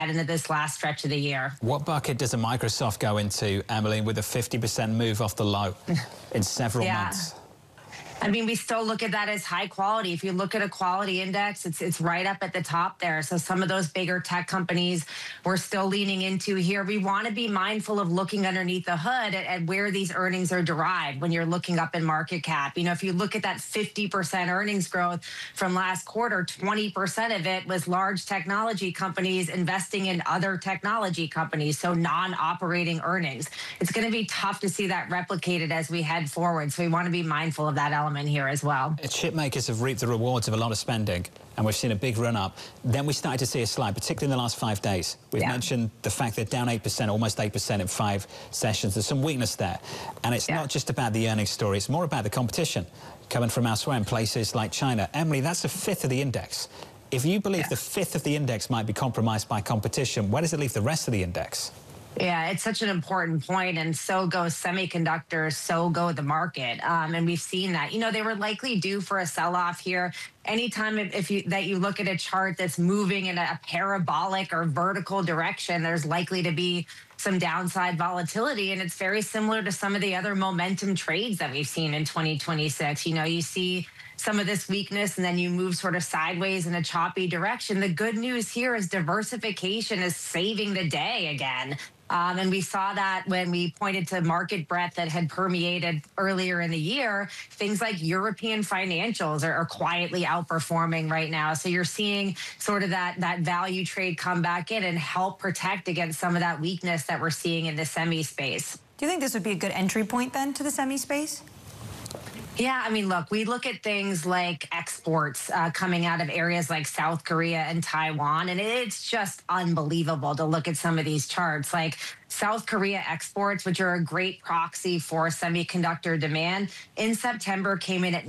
into this last stretch of the year. What bucket does a Microsoft go into, Emily, with a 50% move off the low in several months? I mean, we still look at that as high quality. If you look at a quality index, it's right up at the top there. So some of those bigger tech companies we're still leaning into here. We want to be mindful of looking underneath the hood at where these earnings are derived when you're looking up in market cap. You know, if you look at that 50% earnings growth from last quarter, 20% of it was large technology companies investing in other technology companies, so non-operating earnings. It's going to be tough to see that replicated as we head forward. So we want to be mindful of that element here as well. Chip makers have reaped the rewards of a lot of spending, and we've seen a big run up. Then we started to see a slide, particularly in the last 5 days. We've mentioned the fact they're down 8%, almost 8% in 5 sessions. There's some weakness there. And it's not just about the earnings story, it's more about the competition coming from elsewhere in places like China. Emily, that's a fifth of the index. If you believe the fifth of the index might be compromised by competition, where does it leave the rest of the index? Yeah, it's such an important point, and so goes semiconductors, so go the market, and we've seen that. You know, they were likely due for a sell-off here. Anytime that you look at a chart that's moving in a parabolic or vertical direction, there's likely to be some downside volatility, and it's very similar to some of the other momentum trades that we've seen in 2026. You know, you see some of this weakness and then you move sort of sideways in a choppy direction. The good news here is diversification is saving the day again. And we saw that when we pointed to market breadth that had permeated earlier in the year. Things like European financials are quietly outperforming right now. So you're seeing sort of that value trade come back in and help protect against some of that weakness that we're seeing in the semi space. Do you think this would be a good entry point then to the semi space? Yeah, I mean, look, we look at things like exports coming out of areas like South Korea and Taiwan, and it's just unbelievable to look at some of these charts. Like South Korea exports, which are a great proxy for semiconductor demand, in September came in at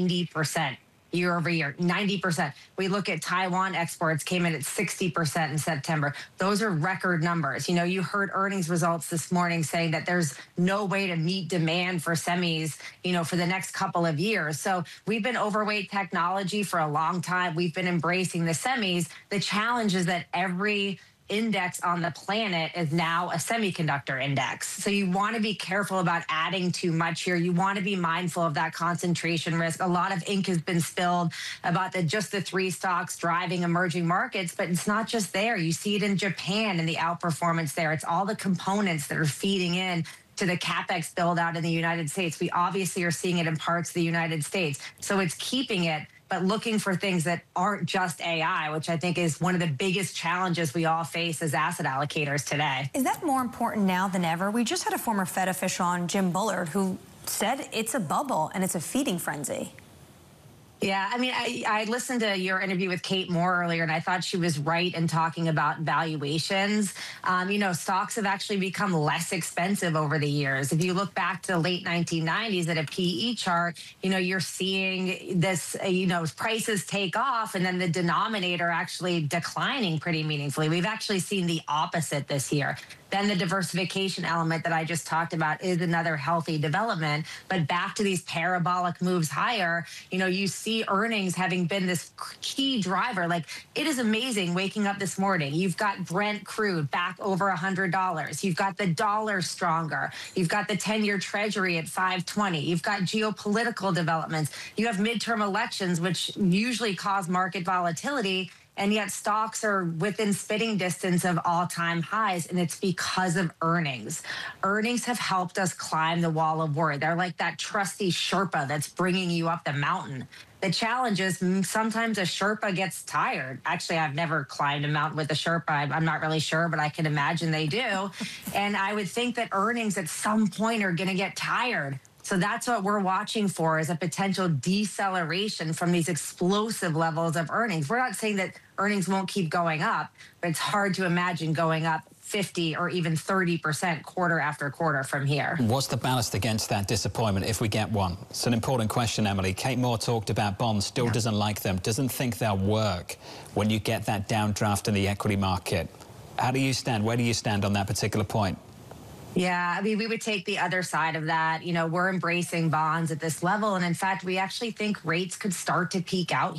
90%. Year over year, 90%. We look at Taiwan exports came in at 60% in September. Those are record numbers. You know, you heard earnings results this morning saying that there's no way to meet demand for semis, you know, for the next couple of years. So we've been overweight technology for a long time. We've been embracing the semis. The challenge is that every index on the planet is now a semiconductor index. So you want to be careful about adding too much here. You want to be mindful of that concentration risk. A lot of ink has been spilled about just the 3 stocks driving emerging markets, but it's not just there. You see it in Japan and the outperformance there. It's all the components that are feeding in to the CapEx build out in the United States. We obviously are seeing it in parts of the United States. So it's keeping it, but looking for things that aren't just AI, which I think is one of the biggest challenges we all face as asset allocators today. Is that more important now than ever? We just had a former Fed official on, Jim Bullard, who said it's a bubble and it's a feeding frenzy. Yeah, I mean, I listened to your interview with Kate Moore earlier, and I thought she was right in talking about valuations. You know, stocks have actually become less expensive over the years. If you look back to the late 1990s at a PE chart, you know, you're seeing this, you know, prices take off and then the denominator actually declining pretty meaningfully. We've actually seen the opposite this year. Then the diversification element that I just talked about is another healthy development. But back to these parabolic moves higher, you know, you see earnings having been this key driver. Like, it is amazing waking up this morning. You've got Brent crude back over $100. You've got the dollar stronger. You've got the 10-year treasury at 520. You've got geopolitical developments. You have midterm elections, which usually cause market volatility. And yet stocks are within spitting distance of all-time highs, and it's because of earnings. Earnings have helped us climb the wall of worry. They're like that trusty Sherpa that's bringing you up the mountain. The challenge is sometimes a Sherpa gets tired. Actually, I've never climbed a mountain with a Sherpa. I'm not really sure, but I can imagine they do. And I would think that earnings at some point are going to get tired. So that's what we're watching for, is a potential deceleration from these explosive levels of earnings. We're not saying that earnings won't keep going up, but it's hard to imagine going up 50 or even 30% quarter after quarter from here. What's the ballast against that disappointment if we get one? It's an important question, Emily. Kate Moore talked about bonds, still doesn't like them, doesn't think they'll work when you get that downdraft in the equity market. How do you stand? Where do you stand on that particular point? Yeah, I mean, we would take the other side of that. You know, we're embracing bonds at this level. And in fact, we actually think rates could start to peak out